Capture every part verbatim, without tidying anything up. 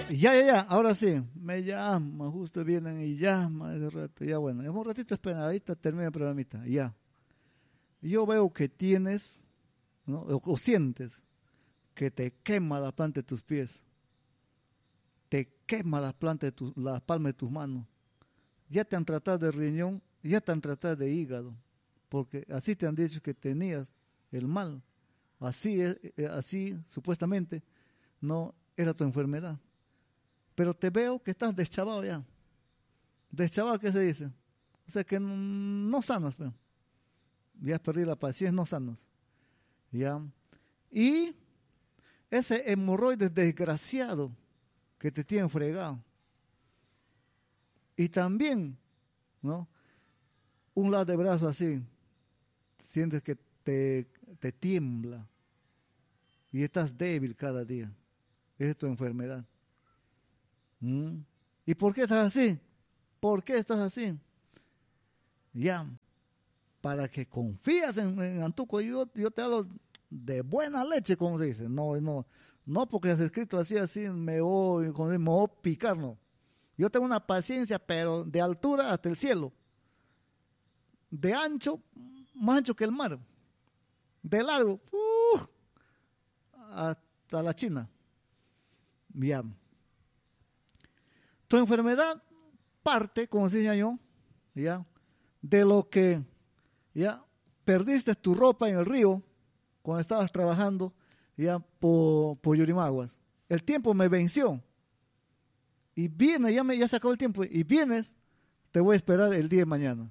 Ya, ya, ya, ahora sí, me llama, justo vienen y llama ese rato, ya bueno, en un ratito espera, ahorita termina el programita, ya. Yo veo que tienes, ¿no? o, o sientes que te quema la planta de tus pies, te quema la planta de tu, la palma de tus manos, ya te han tratado de riñón, ya te han tratado de hígado, porque así te han dicho que tenías el mal, así, así supuestamente no era tu enfermedad. Pero te veo que estás deschavado ya. Deschavado, ¿qué se dice? O sea que no, no sanas, pero ya has perdido la paciencia, no sanas. ¿Ya? Y ese hemorroides desgraciado que te tiene fregado. Y también, ¿no? Un lado de brazo así, sientes que te, te tiembla y estás débil cada día. Esa es tu enfermedad. ¿Mm? ¿Y por qué estás así? ¿Por qué estás así? Ya, para que confías en, en Antuco, yo, yo te hablo de buena leche, como se dice. No, no, no porque has escrito así, así, me voy, como dice, me voy a picar, no. Yo tengo una paciencia, pero de altura hasta el cielo. De ancho, más ancho que el mar. De largo, uh, hasta la China. Ya. Tu enfermedad parte, como decía yo, ya, de lo que ya perdiste tu ropa en el río cuando estabas trabajando ya por, por Yurimaguas. El tiempo me venció. Y viene, ya, me, ya se acabó el tiempo. Y vienes, te voy a esperar el día de mañana.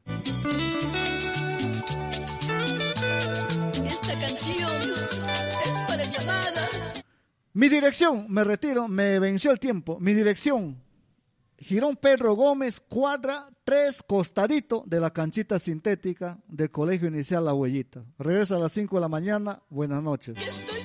Esta canción es para llamada. Mi dirección, me retiro, me venció el tiempo. Mi dirección, Girón Pedro Gómez, cuadra tres, costadito de la canchita sintética del Colegio Inicial La Huellita. Regreso a las cinco de la mañana. Buenas noches. Estoy